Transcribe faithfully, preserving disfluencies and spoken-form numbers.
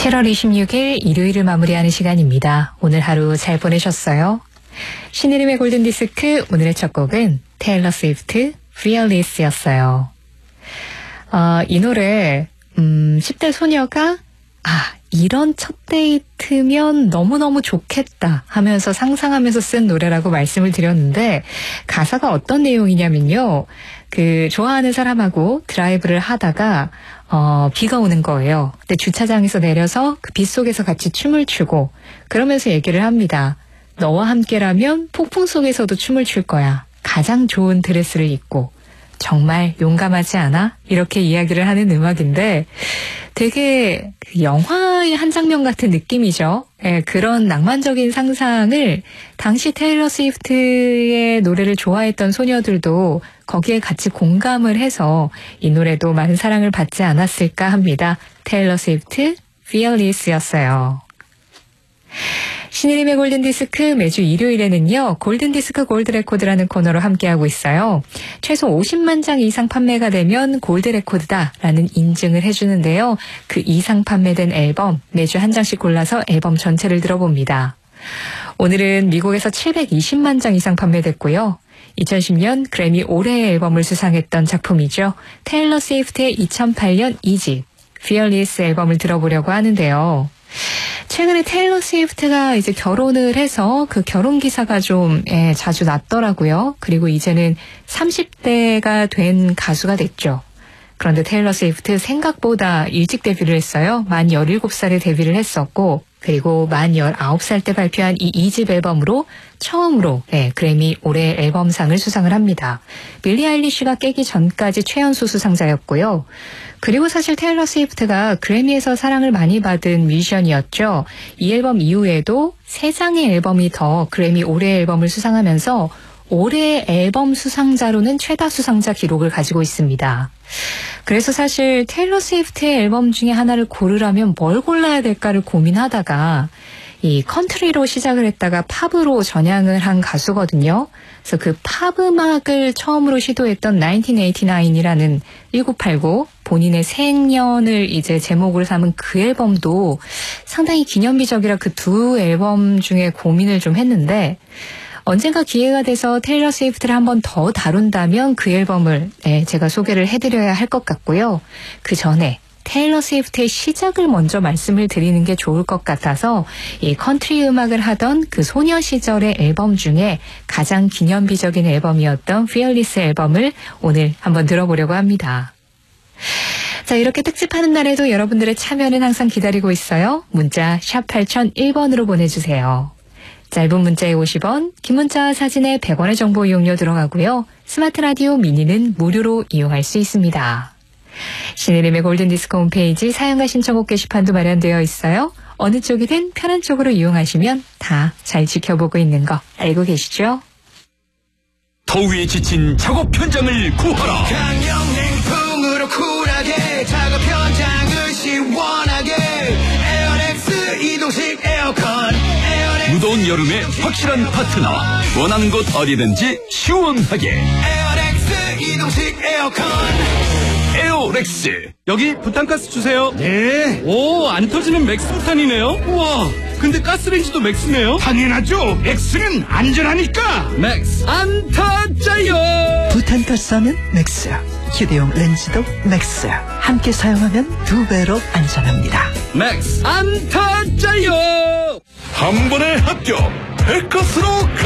칠월 이십육일 일요일을 마무리하는 시간입니다. 오늘 하루 잘 보내셨어요? 신혜림의 골든디스크 오늘의 첫 곡은 테일러 스위프트 Fearless였어요. 어, 이 노래 음, 십 대 소녀가 아 이런 첫 데이트면 너무너무 좋겠다 하면서 상상하면서 쓴 노래라고 말씀을 드렸는데 가사가 어떤 내용이냐면요. 그 좋아하는 사람하고 드라이브를 하다가 어, 비가 오는 거예요. 근데 주차장에서 내려서 그 비 속에서 같이 춤을 추고 그러면서 얘기를 합니다. 너와 함께라면 폭풍 속에서도 춤을 출 거야. 가장 좋은 드레스를 입고. 정말 용감하지 않아? 이렇게 이야기를 하는 음악인데 되게 영화의 한 장면 같은 느낌이죠. 예, 그런 낭만적인 상상을 당시 테일러 스위프트의 노래를 좋아했던 소녀들도 거기에 같이 공감을 해서 이 노래도 많은 사랑을 받지 않았을까 합니다. 테일러 스위프트 Fearless였어요. 신혜림의 골든디스크 매주 일요일에는요. 골든디스크 골드레코드라는 코너로 함께하고 있어요. 최소 오십만 장 이상 판매가 되면 골드레코드다라는 인증을 해주는데요. 그 이상 판매된 앨범 매주 한 장씩 골라서 앨범 전체를 들어봅니다. 오늘은 미국에서 칠백이십만 장 이상 판매됐고요. 이천십 년 그래미 올해의 앨범을 수상했던 작품이죠. 테일러 스위프트의 이천팔 년 이 집 Fearless 앨범을 들어보려고 하는데요. 최근에 테일러 스위프트가 이제 결혼을 해서 그 결혼 기사가 좀 예, 자주 났더라고요. 그리고 이제는 삼십 대가 된 가수가 됐죠. 그런데 테일러 스위프트 생각보다 일찍 데뷔를 했어요. 만 열일곱 살에 데뷔를 했었고 그리고 만 열아홉 살 때 발표한 이 이 집 앨범으로 처음으로 예, 그래미 올해 앨범상을 수상을 합니다. 빌리 아일리시가 깨기 전까지 최연소 수상자였고요. 그리고 사실 테일러 스위프트가 그래미에서 사랑을 많이 받은 뮤지션이었죠. 이 앨범 이후에도 세 장의 앨범이 더 그래미 올해 앨범을 수상하면서 올해 앨범 수상자로는 최다 수상자 기록을 가지고 있습니다. 그래서 사실 테일러 스위프트의 앨범 중에 하나를 고르라면 뭘 골라야 될까를 고민하다가 이 컨트리로 시작을 했다가 팝으로 전향을 한 가수거든요. 그래서 그 팝 음악을 처음으로 시도했던 천구백팔십구이라는 천구백팔십구 본인의 생년을 이제 제목으로 삼은 그 앨범도 상당히 기념비적이라 그 두 앨범 중에 고민을 좀 했는데 언젠가 기회가 돼서 테일러 스위프트를 한 번 더 다룬다면 그 앨범을 네, 제가 소개를 해드려야 할 것 같고요. 그 전에 테일러 스위프트의 시작을 먼저 말씀을 드리는 게 좋을 것 같아서 이 컨트리 음악을 하던 그 소녀 시절의 앨범 중에 가장 기념비적인 앨범이었던 Fearless 앨범을 오늘 한번 들어보려고 합니다. 자, 이렇게 특집하는 날에도 여러분들의 참여는 항상 기다리고 있어요. 문자 샵 팔공공일 번으로 보내주세요. 짧은 문자에 오십 원, 긴 문자 사진에 백 원의 정보 이용료 들어가고요. 스마트 라디오 미니는 무료로 이용할 수 있습니다. 신혜림의 골든디스크 홈페이지 사연과 신청곡 게시판도 마련되어 있어요. 어느 쪽이든 편한 쪽으로 이용하시면 다 잘 지켜보고 있는 거 알고 계시죠? 더위에 지친 작업 현장을 구하라. 강력냉풍으로 쿨하게 작업 현장을 시원하게 에어렉스 이동식 에어컨 에어렉스 무더운 여름에 확실한 파트너. 원하는 곳 어디든지 시원하게 에어렉스 이동식 에어컨 에어렉스. 여기 부탄가스 주세요. 네. 오, 안 터지는 맥스 부탄이네요. 우와, 근데 가스레인지도 맥스네요. 당연하죠. 맥스는 안전하니까. 맥스 안 터져요. 부탄가스 하면 맥스, 휴대용 렌즈도 맥스. 함께 사용하면 두 배로 안전합니다. 맥스 안 터져요. 한 번의 합격. 백가스로